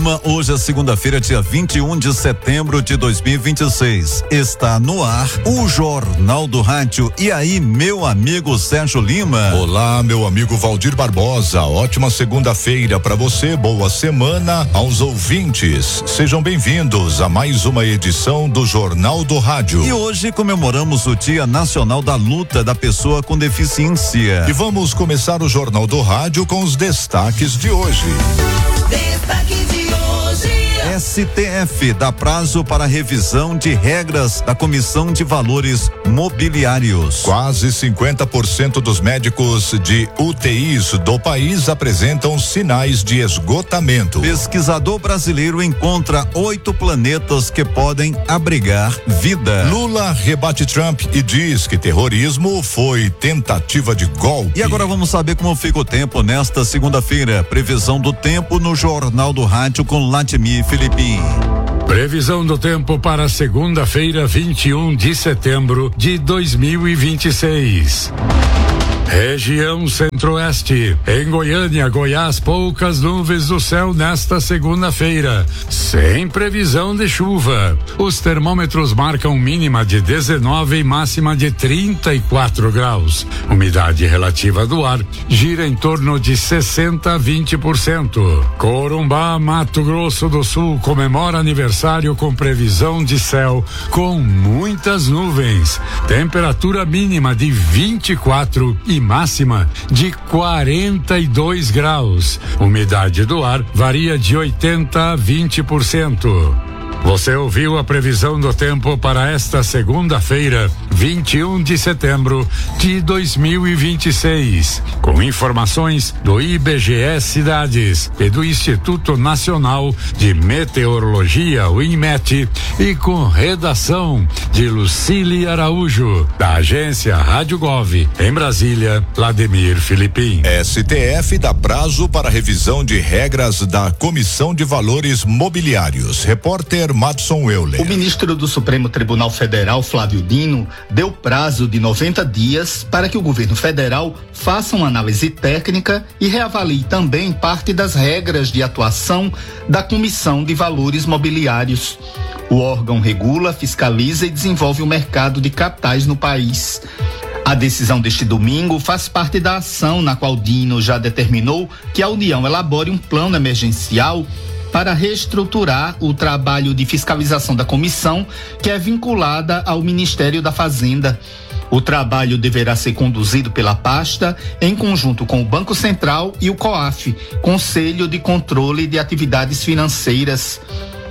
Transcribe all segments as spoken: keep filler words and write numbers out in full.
turma, hoje é segunda-feira, dia vinte e um de setembro de dois mil e vinte e seis. Está no ar o Jornal do Rádio. E aí, meu amigo Sérgio Lima? Olá, meu amigo Valdir Barbosa. Ótima segunda-feira para você, boa semana aos ouvintes. Sejam bem-vindos a mais uma edição do Jornal do Rádio. E hoje comemoramos o Dia Nacional da Luta da Pessoa com Deficiência. E vamos começar o Jornal do Rádio com os destaques de hoje. Destaque de hoje. S T F dá prazo para revisão de regras da Comissão de Valores Mobiliários. Quase cinquenta por cento dos médicos de U T Is do país apresentam sinais de esgotamento. Pesquisador brasileiro encontra oito planetas que podem abrigar vida. Lula rebate Trump e diz que terrorismo foi tentativa de golpe. E agora vamos saber como fica o tempo nesta segunda-feira. Previsão do tempo no Jornal do Rádio com Latimir Filipim. Previsão do tempo para segunda-feira, vinte e um de setembro de dois mil e vinte e seis. Região Centro-Oeste. Em Goiânia, Goiás, poucas nuvens no céu nesta segunda-feira, sem previsão de chuva. Os termômetros marcam mínima de dezenove e máxima de trinta e quatro graus. Umidade relativa do ar gira em torno de sessenta a vinte por cento. Corumbá, Mato Grosso do Sul, comemora aniversário com previsão de céu com muitas nuvens. Temperatura mínima de vinte e quatro e máxima de quarenta e dois graus. Umidade do ar varia de oitenta a vinte por cento. Você ouviu a previsão do tempo para esta segunda-feira, vinte e um de setembro de dois mil e vinte e seis, com informações do I B G E Cidades e do Instituto Nacional de Meteorologia, o INMET, e com redação de Lucília Araújo, da agência Rádio Gov, em Brasília, Vladimir Filipim. S T F dá prazo para revisão de regras da Comissão de Valores Mobiliários. Repórter Madson Euler. O ministro do Supremo Tribunal Federal, Flávio Dino, deu prazo de noventa dias para que o governo federal faça uma análise técnica e reavalie também parte das regras de atuação da Comissão de Valores Mobiliários. O órgão regula, fiscaliza e desenvolve o mercado de capitais no país. A decisão deste domingo faz parte da ação na qual Dino já determinou que a União elabore um plano emergencial para reestruturar o trabalho de fiscalização da comissão, que é vinculada ao Ministério da Fazenda. O trabalho deverá ser conduzido pela pasta em conjunto com o Banco Central e o COAF, Conselho de Controle de Atividades Financeiras.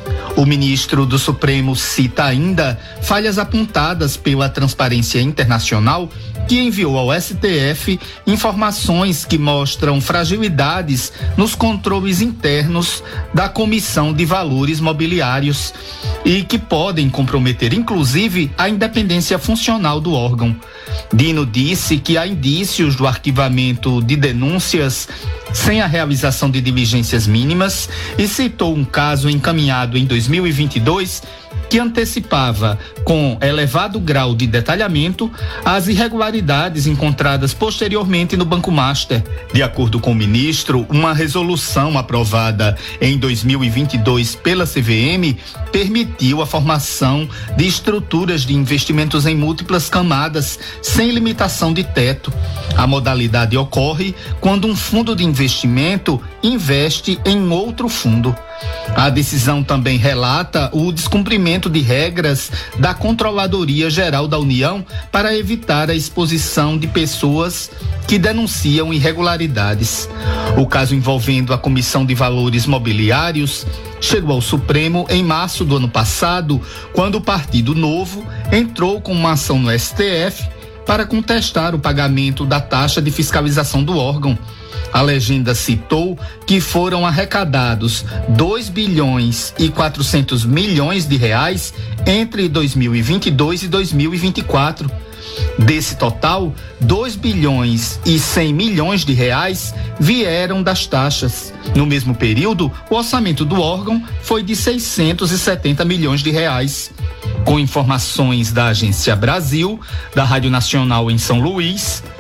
O ministro do Supremo cita ainda falhas apontadas pela Transparência Internacional, que enviou ao S T F informações que mostram fragilidades nos controles internos da Comissão de Valores Mobiliários e que podem comprometer, inclusive, a independência funcional do órgão. Dino disse que há indícios do arquivamento de denúncias sem a realização de diligências mínimas e citou um caso encaminhado em dois mil e vinte e dois que antecipava, com elevado grau de detalhamento, as irregularidades encontradas posteriormente no Banco Master. De acordo com o ministro, uma resolução aprovada em dois mil e vinte e dois pela C V M permitiu a formação de estruturas de investimentos em múltiplas camadas, sem limitação de teto. A modalidade ocorre quando um fundo de investimento investe em outro fundo. A decisão também relata o descumprimento de regras da Controladoria Geral da União para evitar a exposição de pessoas que denunciam irregularidades. O caso envolvendo a Comissão de Valores Mobiliários chegou ao Supremo em março do ano passado, quando o Partido Novo entrou com uma ação no S T F para contestar o pagamento da taxa de fiscalização do órgão. A legenda citou que foram arrecadados dois bilhões e quatrocentos milhões de reais entre dois mil e vinte e dois e dois mil e vinte e quatro. Desse total, dois bilhões e cem milhões de reais vieram das taxas. No mesmo período, o orçamento do órgão foi de seiscentos e setenta milhões de reais. Com informações da Agência Brasil, da Rádio Nacional em São Luís,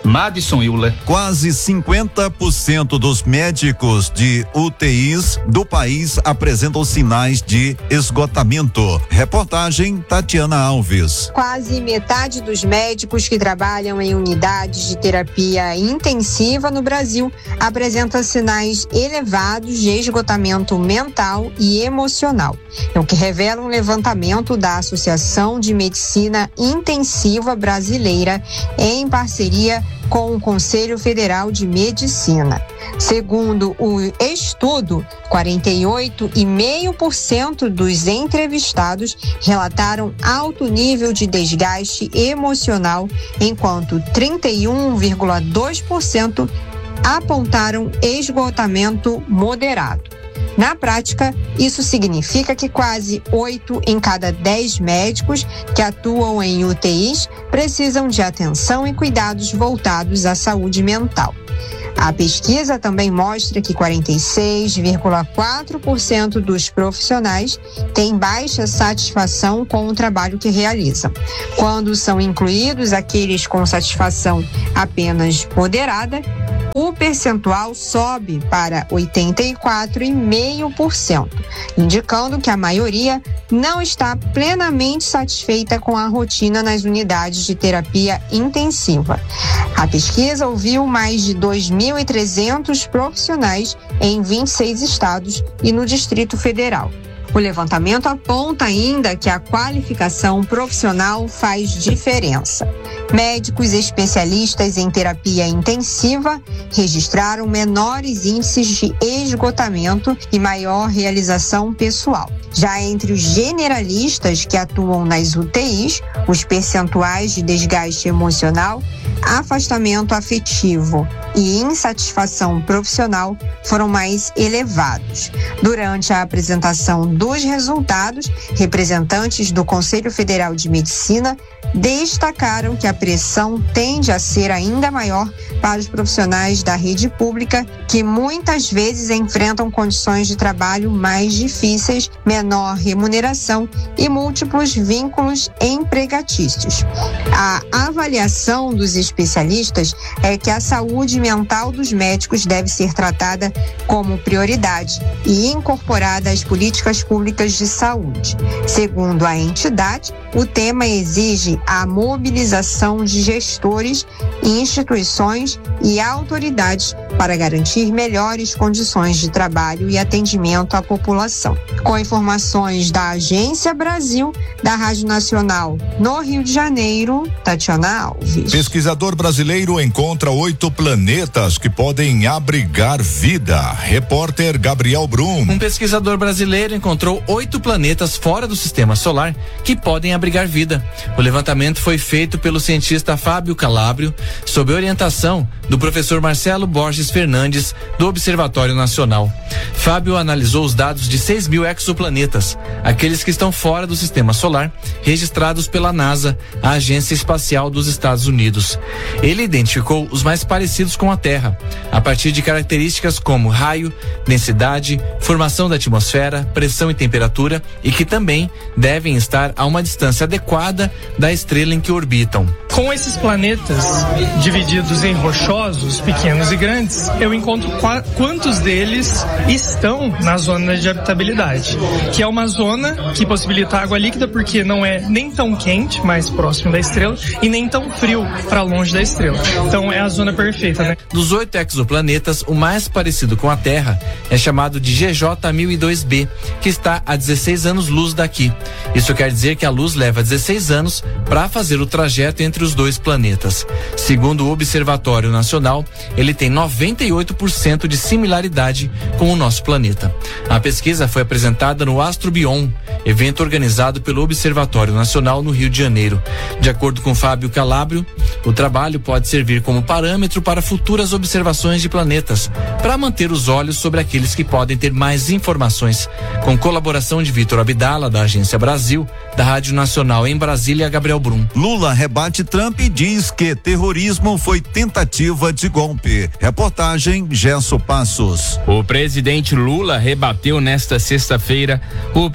Madison Euler. Quase cinquenta por cento dos médicos de U T Is do país apresentam sinais de esgotamento. Reportagem Tatiana Alves. Quase metade dos médicos que trabalham em unidades de terapia intensiva no Brasil apresenta sinais elevados de esgotamento mental e emocional. É o que revela um levantamento da Associação de Medicina Intensiva Brasileira em parceria com o Conselho Federal de Medicina. Segundo o estudo, quarenta e oito vírgula cinco por cento dos entrevistados relataram alto nível de desgaste emocional, enquanto trinta e um vírgula dois por cento apontaram esgotamento moderado. Na prática, isso significa que quase oito em cada dez médicos que atuam em U T Is precisam de atenção e cuidados voltados à saúde mental. A pesquisa também mostra que quarenta e seis vírgula quatro por cento dos profissionais têm baixa satisfação com o trabalho que realizam. Quando são incluídos aqueles com satisfação apenas moderada, o percentual sobe para oitenta e quatro vírgula cinco por cento, indicando que a maioria não está plenamente satisfeita com a rotina nas unidades de terapia intensiva. A pesquisa ouviu mais de dois mil e trezentos profissionais em vinte e seis estados e no Distrito Federal. O levantamento aponta ainda que a qualificação profissional faz diferença. Médicos especialistas em terapia intensiva registraram menores índices de esgotamento e maior realização pessoal. Já entre os generalistas que atuam nas U T Is, os percentuais de desgaste emocional, afastamento afetivo e insatisfação profissional foram mais elevados. Durante a apresentação dos resultados, representantes do Conselho Federal de Medicina destacaram que a pressão tende a ser ainda maior para os profissionais da rede pública, que muitas vezes enfrentam condições de trabalho mais difíceis, menor remuneração e múltiplos vínculos empregatícios. A avaliação dos especialistas é que a saúde mental dos médicos deve ser tratada como prioridade e incorporada às políticas públicas de saúde. Segundo a entidade, o tema exige a mobilização de gestores, instituições e autoridades para garantir melhores condições de trabalho e atendimento à população. Com informações da Agência Brasil, da Rádio Nacional no Rio de Janeiro, Tatiana Alves. Pesquisador brasileiro encontra oito planetas que podem abrigar vida. Repórter Gabriel Brum. Um pesquisador brasileiro encontrou oito planetas fora do sistema solar que podem abrigar vida. O levantamento foi feito pelo cientista Fábio Calabrio, sob orientação do professor Marcelo Borges Fernandes, do Observatório Nacional. Fábio analisou os dados de seis mil exoplanetas, aqueles que estão fora do sistema solar, registrados pela NASA, a Agência Espacial dos Estados Unidos. Ele identificou os mais parecidos com a Terra, a partir de características como raio, densidade, formação da atmosfera, pressão e temperatura, e que também devem estar a uma distância adequada da estrela em que orbitam. Com esses planetas divididos em rochosos, pequenos e grandes, eu encontro qua- quantos deles estão na zona de habitabilidade, que é uma zona que possibilita água líquida porque não é nem tão quente, mais próximo da estrela, e nem tão frio para longe da estrela. Então é a zona perfeita, né? Dos oito exoplanetas, o mais parecido com a Terra é chamado de G J mil e dois b, que está a dezesseis anos-luz daqui. Isso quer dizer que a luz leva dezesseis anos para fazer o trajeto entre os dois planetas. Segundo o Observatório Nacional, ele tem noventa e oito por cento de similaridade com o nosso planeta. A pesquisa foi apresentada no Astrobion, evento organizado pelo Observatório Nacional no Rio de Janeiro. De acordo com Fábio Calabrio, o trabalho pode servir como parâmetro para futuras observações de planetas, para manter os olhos sobre aqueles que podem ter mais informações. Com colaboração de Vitor Abdala, da Agência Brasil, da Rádio Nacional em Brasília, Gabriel Brum. Lula rebate Trump e diz que terrorismo foi tentativa de golpe. Reportagem Gerson Passos. O presidente Lula rebateu nesta sexta-feira o presidente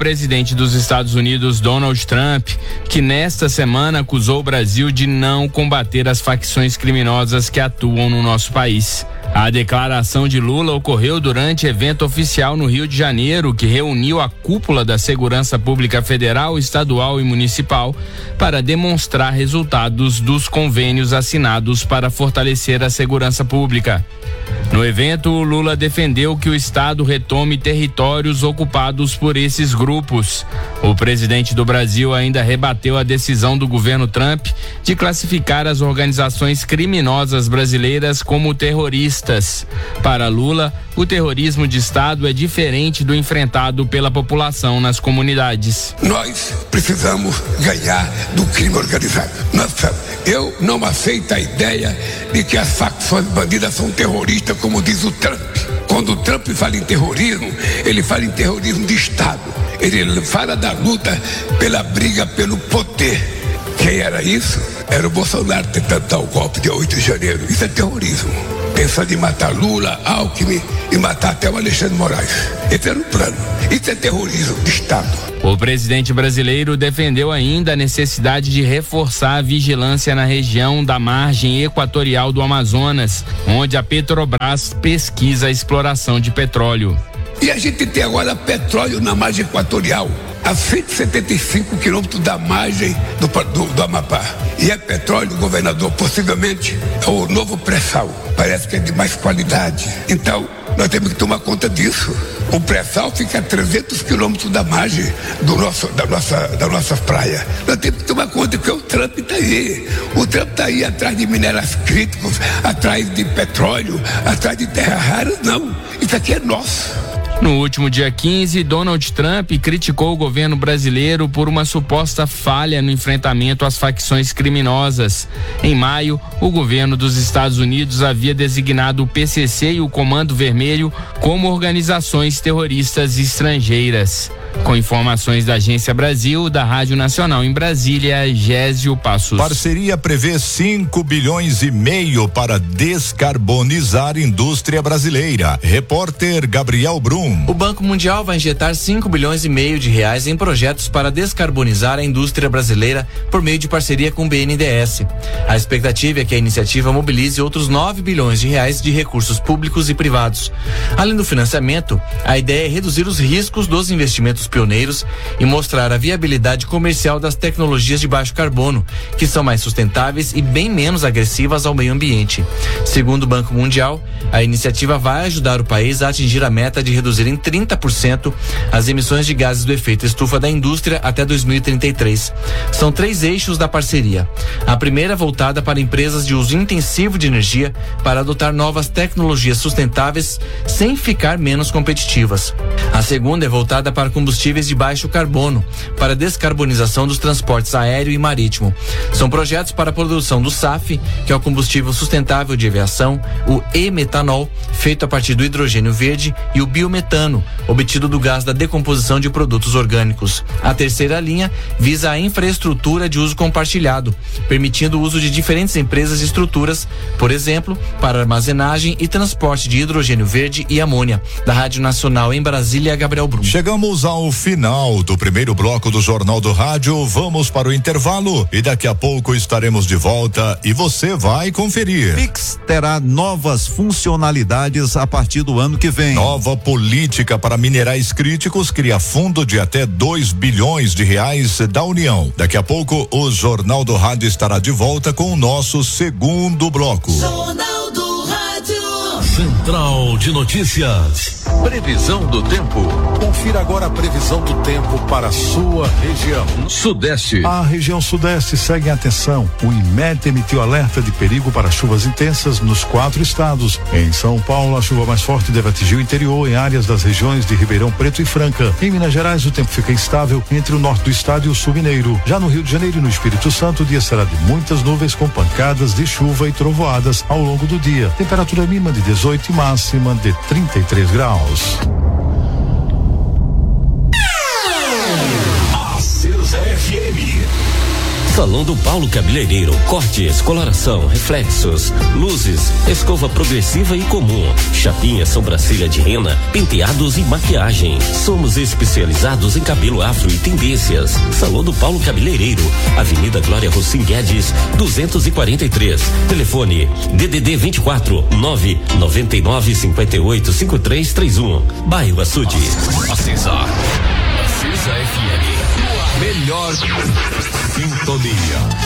presidente dos Estados Unidos, Donald Trump, que nesta semana acusou o Brasil de não combater as facções criminosas que atuam no nosso país. A declaração de Lula ocorreu durante evento oficial no Rio de Janeiro, que reuniu a cúpula da Segurança Pública Federal, Estadual e Municipal para demonstrar resultados dos convênios assinados para fortalecer a segurança pública. No evento, Lula defendeu que o Estado retome territórios ocupados por esses grupos. O presidente do Brasil ainda rebateu a decisão do governo Trump de classificar as organizações criminosas brasileiras como terroristas. Para Lula, o terrorismo de Estado é diferente do enfrentado pela população nas comunidades. Nós precisamos ganhar do crime organizado. Nossa, eu não aceito a ideia de que as facções bandidas são terroristas, como diz o Trump. Quando o Trump fala em terrorismo, ele fala em terrorismo de Estado. Ele fala da luta pela briga pelo poder. Quem era isso? Era o Bolsonaro tentando dar o golpe de oito de janeiro. Isso é terrorismo. Pensando em matar Lula, Alckmin e matar até o Alexandre de Moraes. Esse era o plano. Isso é terrorismo de Estado. O presidente brasileiro defendeu ainda a necessidade de reforçar a vigilância na região da margem equatorial do Amazonas, onde a Petrobras pesquisa a exploração de petróleo. E a gente tem agora petróleo na margem equatorial, a cento e setenta e cinco quilômetros da margem do, do, do Amapá. E é petróleo, governador, possivelmente é o novo pré-sal. Parece que é de mais qualidade. Então, nós temos que tomar conta disso. O pré-sal fica a trezentos quilômetros da margem do nosso, da, nossa, da nossa praia. Nós temos que tomar conta que o Trump está aí. O Trump está aí atrás de minerais críticos, atrás de petróleo, atrás de terra rara. Não, isso aqui é nosso. No último dia quinze, Donald Trump criticou o governo brasileiro por uma suposta falha no enfrentamento às facções criminosas. Em maio, o governo dos Estados Unidos havia designado o P C C e o Comando Vermelho como organizações terroristas estrangeiras. Com informações da Agência Brasil, da Rádio Nacional em Brasília, Gésio Passos. Parceria prevê cinco bilhões e meio para descarbonizar a indústria brasileira. Repórter Gabriel Brum. O Banco Mundial vai injetar cinco bilhões e meio de reais em projetos para descarbonizar a indústria brasileira por meio de parceria com o B N D E S. A expectativa é que a iniciativa mobilize outros nove bilhões de reais de recursos públicos e privados. Além do financiamento, a ideia é reduzir os riscos dos investimentos pioneiros e mostrar a viabilidade comercial das tecnologias de baixo carbono, que são mais sustentáveis e bem menos agressivas ao meio ambiente. Segundo o Banco Mundial, a iniciativa vai ajudar o país a atingir a meta de reduzir em trinta por cento as emissões de gases do efeito estufa da indústria até dois mil e trinta e três. São três eixos da parceria. A primeira voltada para empresas de uso intensivo de energia para adotar novas tecnologias sustentáveis sem ficar menos competitivas. A segunda é voltada para combustíveis de baixo carbono, para descarbonização dos transportes aéreo e marítimo. São projetos para a produção do S A F, que é o combustível sustentável de aviação, o e-metanol, feito a partir do hidrogênio verde, e o biometano, obtido do gás da decomposição de produtos orgânicos. A terceira linha visa a infraestrutura de uso compartilhado, permitindo o uso de diferentes empresas e estruturas, por exemplo, para armazenagem e transporte de hidrogênio verde e amônia. Da Rádio Nacional em Brasília, Gabriel Brum. Chegamos ao final do primeiro bloco do Jornal do Rádio. Vamos para o intervalo e daqui a pouco estaremos de volta e você vai conferir. Pix terá novas funcionalidades a partir do ano que vem. Nova política para minerais críticos cria fundo de até dois bilhões de reais da União. Daqui a pouco o Jornal do Rádio estará de volta com o nosso segundo bloco. Jornal do Rádio. Central de Notícias. Previsão do tempo. Confira agora a previsão do tempo para a sua região. Sudeste. A região sudeste segue em atenção. O IMET emitiu alerta de perigo para chuvas intensas nos quatro estados. Em São Paulo, a chuva mais forte deve atingir o interior em áreas das regiões de Ribeirão Preto e Franca. Em Minas Gerais, o tempo fica instável entre o norte do estado e o sul mineiro. Já no Rio de Janeiro e no Espírito Santo, o dia será de muitas nuvens com pancadas de chuva e trovoadas ao longo do dia. Temperatura mínima de dezoito e máxima de trinta e três graus. A Cerza F M Salão do Paulo Cabeleireiro, cortes, coloração, reflexos, luzes, escova progressiva e comum, chapinha, sobrancelha de rena, penteados e maquiagem. Somos especializados em cabelo afro e tendências. Salão do Paulo Cabeleireiro, Avenida Glória Rossim Guedes, duzentos e quarenta e três. Telefone D D D vinte e quatro, nove nove nove, cinco oito, cinco três três um. Bairro Açude. Acesa. Acesa F M. Melhor sintonia.